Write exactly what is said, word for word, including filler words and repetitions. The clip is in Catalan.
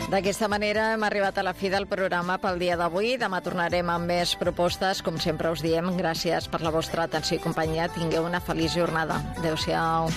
D'aquesta manera hem arribat a la fi del programa pel dia d'avui. Demà tornarem amb més propostes. Com sempre us diem, gràcies per la vostra atenció i companyia. Tingueu una feliç jornada. Adéu-siau.